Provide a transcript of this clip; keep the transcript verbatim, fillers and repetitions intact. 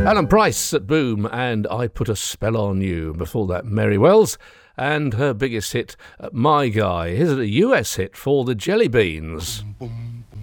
Alan Price at Boom and I Put a Spell on You. Before that, Mary Wells and her biggest hit, My Guy. Here's a U S hit for the Jelly Beans. Boom, boom.